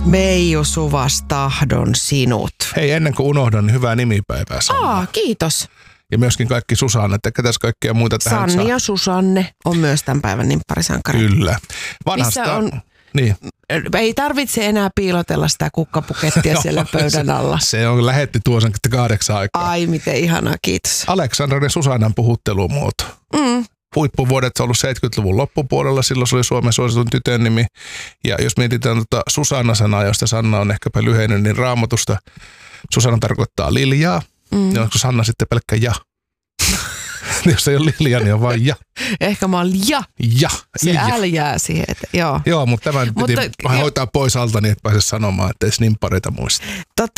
Meiju Suvas, tahdon sinut. Hei, ennen kuin unohdan, niin hyvää nimipäivää Sanna. Kiitos. Ja myöskin kaikki Susanne, että ketäs kaikkia muita tähän Sanni ja Susanne on myös tämän päivän nimpparisankari. Kyllä. Missä on... Niin. Ei tarvitse enää piilotella sitä kukkapukettia siellä pöydän alla. Se on lähetti tuossa 8 aikaa. Ai miten ihanaa, kiitos. Aleksandran ja Susannan puhuttelumuoto. Huippuvuodet on ollut 70-luvun loppupuolella, silloin se oli Suomen suositun tytön nimi. Ja jos mietitään Susanna-sanaa, josta Sanna on ehkäpä lyhennyt, niin Raamatusta Susanna tarkoittaa liljaa. Ja onko Sanna sitten pelkkä ja? Jos ei ole Lilja, niin on vain ja. Ehkä mä oon ja. Ja. Se L jää siihen, että joo. Joo, mutta tämän piti hoitaa pois alta, niin et pääse sanomaan, että ei nimppareita muista.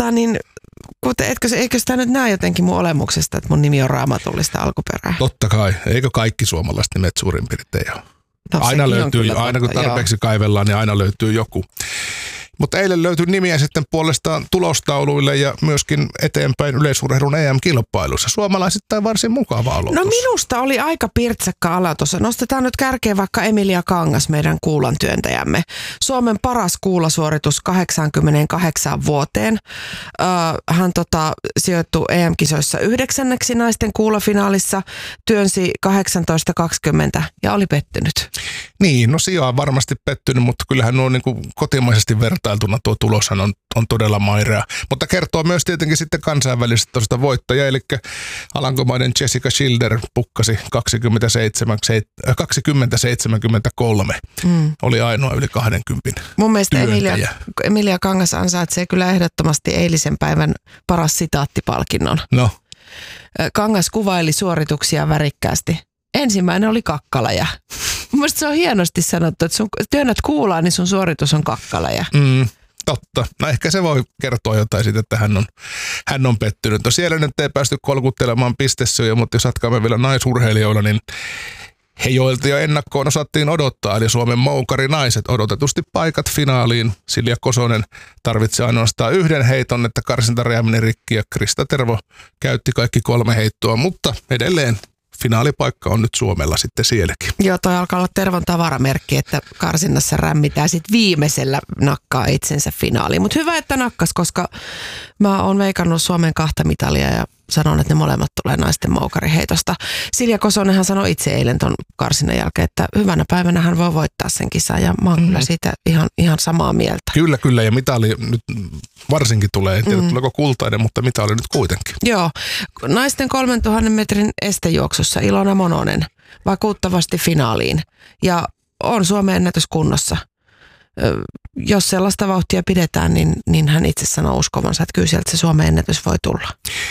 Eikö sitä nyt näe jotenkin mun olemuksesta, että mun nimi on raamatullista alkuperää? Totta kai. Eikö kaikki suomalaiset nimet suurin piirtein ole? Aina löytyy, aina kun tarpeeksi kaivellaan, niin aina löytyy joku. Mutta eilen löytyi nimiä sitten puolestaan tulostauluille ja myöskin eteenpäin yleisurheilun EM-kilpailussa. Suomalaisittain varsin mukava aloitus. No minusta oli aika pirtsäkkä aloitus. Nostetaan nyt kärkeen vaikka Emilia Kangas, meidän kuulantyöntäjämme. Suomen paras kuulasuoritus 88 vuoteen. Hän sijoittui EM-kisoissa 9. naisten kuulafinaalissa, työnsi 18.20 ja oli pettynyt. Niin, no Sija on varmasti pettynyt, mutta kyllähän nuo niin kuin kotimaisesti vertailtuna tuo tuloshan on todella mairea. Mutta kertoo myös tietenkin sitten kansainvälisestä tuosta voittaja, eli alankomainen Jessica Schilder pukkasi 20-73. Oli ainoa yli 20 Mun mielestä työntäjä. Emilia Kangas ansaitsee kyllä ehdottomasti eilisen päivän paras sitaattipalkinnon. No. Kangas kuvaili suorituksia värikkäästi. Ensimmäinen oli kakkalaja. Mielestäni se on hienosti sanottu, että sun työnnät kuulaa, niin sun suoritus on kakkalaja. Totta. No ehkä se voi kertoa jotain siitä, että hän on pettynyt. No siellä nyt ei päästy kolkuttelemaan pistesyjä, mutta jos jatkamme vielä naisurheilijoilla, niin he joilta jo ennakkoon osattiin odottaa, eli Suomen moukarinaiset odotetusti paikat finaaliin. Silja Kosonen tarvitsi ainoastaan 1 heiton, että karsintareja meni rikki ja Krista Tervo käytti kaikki 3 heittoa, mutta edelleen finaalipaikka on nyt Suomella sitten sielläkin. Joo, toi alkaa olla Tervon tavaramerkki, että karsinnassa rämmitään sitten viimeisellä nakkaa itsensä finaaliin. Mutta hyvä, että nakkas, koska mä oon veikannut Suomen 2 mitalia ja sanon, että ne molemmat tulee naisten moukariheitosta. Silja Kosonenhan sanoi itse eilen ton karsinnan jälkeen, että hyvänä päivänä hän voi voittaa sen kisan ja mä oon kyllä siitä ihan samaa mieltä. Kyllä ja mitali nyt varsinkin tulee, en tiedä tuleeko kultainen, mutta mitali nyt kuitenkin. Joo, naisten 3000 metrin estejuoksussa Ilona Mononen vakuuttavasti finaaliin ja on Suomen ennätys kunnossa. Jos sellaista vauhtia pidetään, niin hän itse sanoo uskovansa, että kyllä sieltä se Suomen ennätys voi tulla.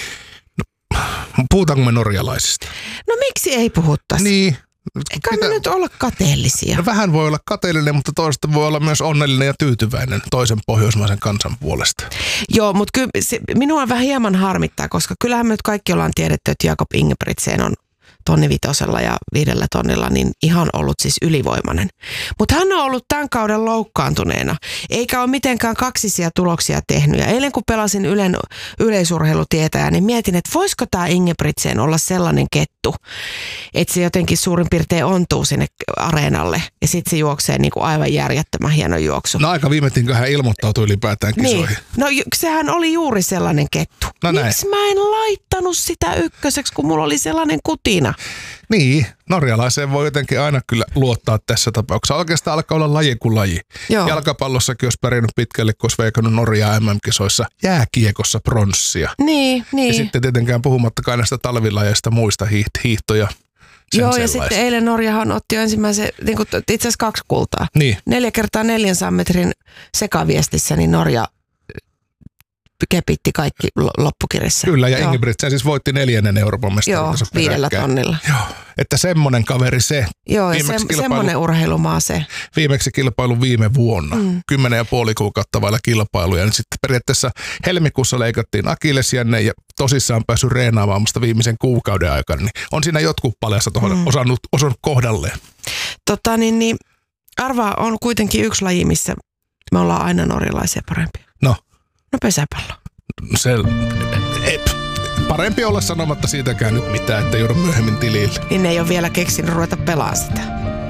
Puhutaanko me norjalaisista? No miksi ei puhuttaisi? Niin. Eikä me nyt olla kateellisia. No vähän voi olla kateellinen, mutta toista voi olla myös onnellinen ja tyytyväinen toisen pohjoismaisen kansan puolesta. Joo, mutta kyllä minua vähän hieman harmittaa, koska kyllähän me nyt kaikki ollaan tiedetty, että Jakob Ingebrigtsen on 1 5 ja 5 tonnilla niin ihan ollut siis ylivoimainen. Mutta hän on ollut tämän kauden loukkaantuneena, eikä ole mitenkään kaksisia tuloksia tehnyt. Ja eilen kun pelasin Ylen yleisurheilutietäjää, niin mietin, että voisiko tämä Ingebrigtsen olla sellainen kettu, että se jotenkin suurin piirtein ontuu sinne areenalle ja sitten se juoksee niin kuin aivan järjettömän hieno juoksu. No aika viimeitin, kun hän ilmoittautui ylipäätään kisoihin. Niin. No sehän oli juuri sellainen kettu. No miksi mä en laittanut sitä ykköseksi, kun mulla oli sellainen kutina? Niin, norjalaiseen voi jotenkin aina kyllä luottaa tässä tapauksessa. Oikeastaan alkaa olla laji kuin laji. Joo. Jalkapallossakin olisi pärjännyt pitkälle, kun olisi veikannut Norjaa MM-kisoissa, jääkiekossa pronssia. Niin. Ja sitten tietenkään puhumattakaan näistä talvilajeista muista hiihtoja. Joo, ja sitten eilen Norjahan otti jo ensimmäisen, niin kuin itse asiassa 2 kultaa. Niin. 4x400 metrin sekaviestissä, niin Norja kepitti kaikki loppukirjassa. Kyllä, ja Ingebrigtsen siis voitti 4. Euroopan mestaruutensa peräkkäin. 5 tonnilla. Joo, että semmoinen kaveri se. Joo, ja semmoinen urheilumaa se. Viimeksi kilpailu viime vuonna. 10,5 kuukautta vailla kilpailuja. Ja sitten periaatteessa helmikuussa leikattiin akillesjänne ja tosissaan päässyt reenaamaan musta viimeisen kuukauden aikana. Niin on siinä jotkut paljassa tuohon osannut kohdalleen. Arvaa on kuitenkin yksi laji, missä me ollaan aina norjalaisia parempia. No pesäpallo. Parempi olla sanomatta siitäkään nyt mitään, että joudu myöhemmin tilille. Niin ne ei ole vielä keksinyt ruveta pelaamaan sitä.